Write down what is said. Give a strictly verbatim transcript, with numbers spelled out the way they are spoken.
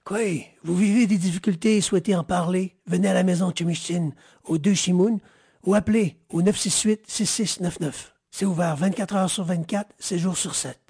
Quoi? Vous vivez des difficultés et souhaitez en parler? Venez à la maison Chimichine, au deux Chimoun, ou appelez au neuf six huit six six neuf neuf. C'est ouvert vingt-quatre heures sur vingt-quatre, sept jours sur sept.